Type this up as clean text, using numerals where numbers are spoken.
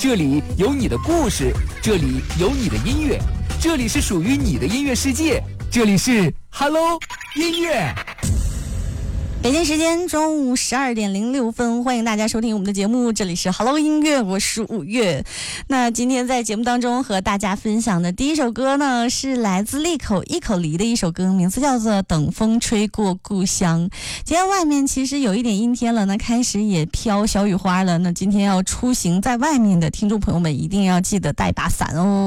这里有你的故事，这里有你的音乐，这里是属于你的音乐世界，这里是 Hello 音乐。 北京时间中午12:06，欢迎大家收听我们的节目，这里是 Hello 音乐，我是5月。那今天在节目当中和大家分享的第一首歌呢，是来自利口一口梨的一首歌，名字叫做《等风吹过故乡》。今天外面其实有一点阴天了，那开始也飘小雨花了，那今天要出行在外面的听众朋友们一定要记得带把伞哦。